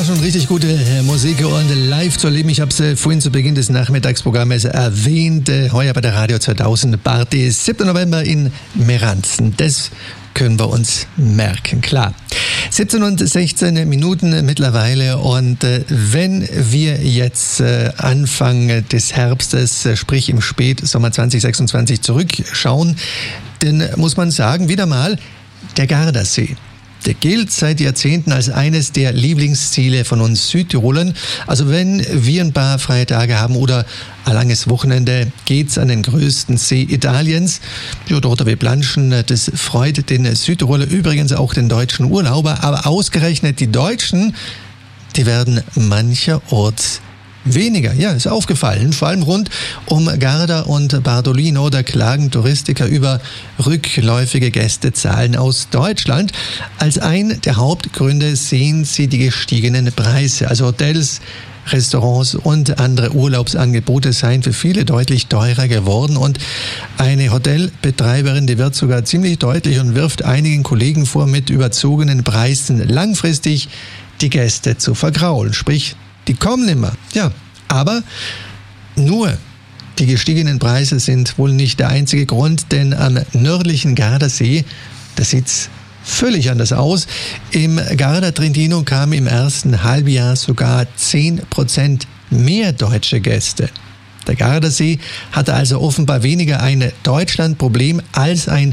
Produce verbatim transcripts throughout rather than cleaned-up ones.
schon richtig gute äh, Musik und live zu erleben. Ich habe es äh, vorhin zu Beginn des Nachmittagsprogramms erwähnt. Äh, heuer bei der Radio zweitausend Party, siebten November in Meranzen. Das können wir uns merken, klar. siebzehn und sechzehn Minuten mittlerweile und äh, wenn wir jetzt äh, Anfang des Herbstes, äh, sprich im Spätsommer zwanzig sechsundzwanzig zurückschauen, dann muss man sagen, wieder mal der Gardasee. Der gilt seit Jahrzehnten als eines der Lieblingsziele von uns Südtirolern. Also wenn wir ein paar freie Tage haben oder ein langes Wochenende, geht's an den größten See Italiens. Ja, dort wir planschen, das freut den Südtiroler, übrigens auch den deutschen Urlauber. Aber ausgerechnet die Deutschen, die werden mancherorts weniger. Ja, ist aufgefallen. Vor allem rund um Garda und Bardolino, da klagen Touristiker über rückläufige Gästezahlen aus Deutschland. Als ein der Hauptgründe sehen sie die gestiegenen Preise. Also Hotels, Restaurants und andere Urlaubsangebote seien für viele deutlich teurer geworden. Und eine Hotelbetreiberin, die wird sogar ziemlich deutlich und wirft einigen Kollegen vor, mit überzogenen Preisen langfristig die Gäste zu vergraulen. Sprich, die kommen nicht mehr. Ja, aber nur die gestiegenen Preise sind wohl nicht der einzige Grund, denn am nördlichen Gardasee, da sieht's völlig anders aus. Im Garda Trentino kamen im ersten Halbjahr sogar zehn Prozent mehr deutsche Gäste. Der Gardasee hatte also offenbar weniger ein Deutschlandproblem als ein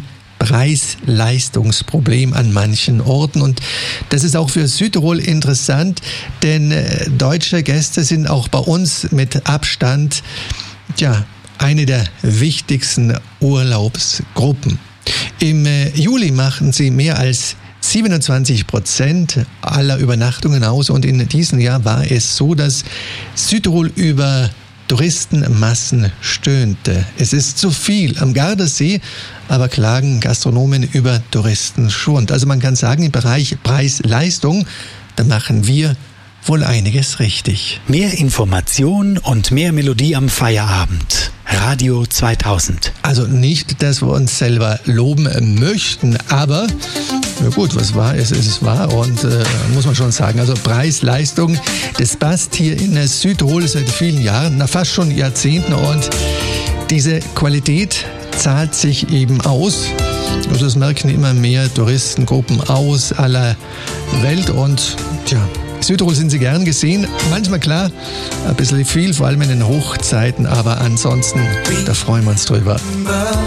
Preis-Leistungsproblem an manchen Orten. Und das ist auch für Südtirol interessant, denn äh, deutsche Gäste sind auch bei uns mit Abstand ja, eine der wichtigsten Urlaubsgruppen. Im äh, Juli machten sie mehr als siebenundzwanzig Prozent aller Übernachtungen aus und in diesem Jahr war es so, dass Südtirol über Touristenmassen stöhnte. Es ist zu viel am Gardasee, aber klagen Gastronomen über Touristenschwund. Also man kann sagen, im Bereich Preis-Leistung, da machen wir wohl einiges richtig. Mehr Information und mehr Melodie am Feierabend. Radio zweitausend. Also nicht, dass wir uns selber loben möchten, aber ja gut, was wahr ist, ist es wahr und äh, muss man schon sagen. Also Preis-Leistung, das passt hier in Südtirol seit vielen Jahren, na fast schon Jahrzehnten und diese Qualität zahlt sich eben aus. Und das merken immer mehr Touristengruppen aus aller Welt und tja, Südtirol sind sie gern gesehen. Manchmal klar, ein bisschen viel, vor allem in den Hochzeiten, aber ansonsten, da freuen wir uns drüber.